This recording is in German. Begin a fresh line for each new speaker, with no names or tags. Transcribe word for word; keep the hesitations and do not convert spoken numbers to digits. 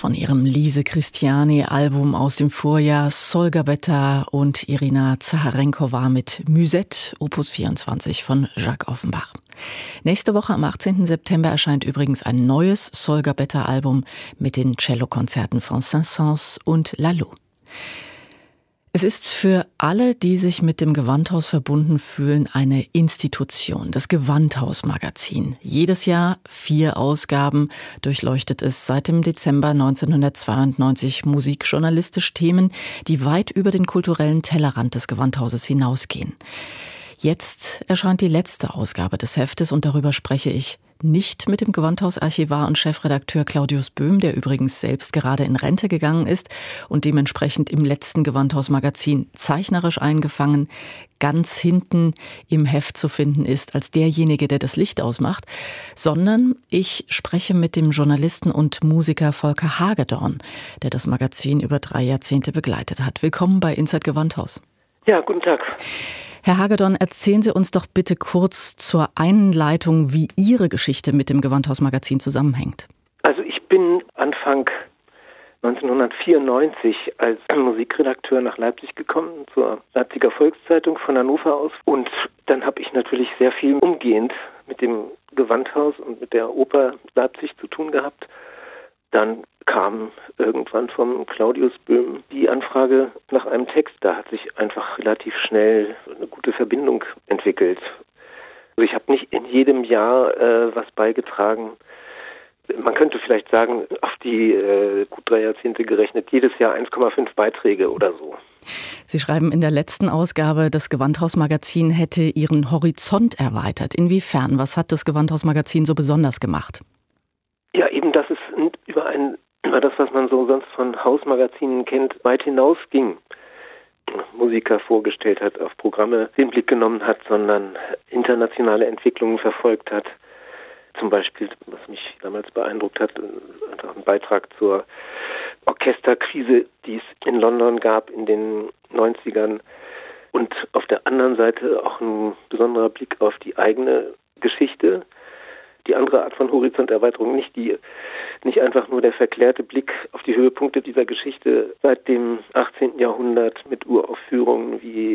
Von ihrem Lise Christiani-Album aus dem Vorjahr Solga Beta und Irina Zacharenkowa mit Musette, Opus vierundzwanzig von Jacques Offenbach. Nächste Woche am achtzehnten September erscheint übrigens ein neues Solga Beta-Album mit den Cellokonzerten von Saint-Saëns und Lalo. Es ist für alle, die sich mit dem Gewandhaus verbunden fühlen, eine Institution, das Gewandhaus-Magazin. Jedes Jahr vier Ausgaben durchleuchtet es seit dem Dezember neunzehnhundertzweiundneunzig musikjournalistisch Themen, die weit über den kulturellen Tellerrand des Gewandhauses hinausgehen. Jetzt erscheint die letzte Ausgabe des Heftes und darüber spreche ich nicht mit dem Gewandhausarchivar und Chefredakteur Claudius Böhm, der übrigens selbst gerade in Rente gegangen ist und dementsprechend im letzten Gewandhausmagazin zeichnerisch eingefangen ganz hinten im Heft zu finden ist, als derjenige, der das Licht ausmacht, sondern ich spreche mit dem Journalisten und Musiker Volker Hagedorn, der das Magazin über drei Jahrzehnte begleitet hat. Willkommen bei Inside Gewandhaus.
Ja, guten Tag.
Herr Hagedorn, erzählen Sie uns doch bitte kurz zur Einleitung, wie Ihre Geschichte mit dem Gewandhausmagazin zusammenhängt.
Also ich bin Anfang neunzehnhundertvierundneunzig als Musikredakteur nach Leipzig gekommen, zur Leipziger Volkszeitung von Hannover aus. Und dann habe ich natürlich sehr viel umgehend mit dem Gewandhaus und mit der Oper Leipzig zu tun gehabt. Dann kam irgendwann vom Claudius Böhm die Anfrage nach einem Text. Da hat sich einfach relativ schnell eine gute Verbindung entwickelt. Also ich habe nicht in jedem Jahr äh, was beigetragen. Man könnte vielleicht sagen, auf die äh, gut drei Jahrzehnte gerechnet, jedes Jahr eins Komma fünf Beiträge oder so.
Sie schreiben in der letzten Ausgabe, das Gewandhausmagazin hätte Ihren Horizont erweitert. Inwiefern? Was hat das Gewandhausmagazin so besonders gemacht?
Ja, eben, dass es über ein über das, was man so sonst von Hausmagazinen kennt, weit hinaus ging. Musiker vorgestellt hat, auf Programme den Blick genommen hat, sondern internationale Entwicklungen verfolgt hat. Zum Beispiel, was mich damals beeindruckt hat, ein Beitrag zur Orchesterkrise, die es in London gab in den neunzigern. Und auf der anderen Seite auch ein besonderer Blick auf die eigene Geschichte. Die andere Art von Horizonterweiterung, nicht die, nicht einfach nur der verklärte Blick auf die Höhepunkte dieser Geschichte seit dem achtzehnten Jahrhundert mit Uraufführungen wie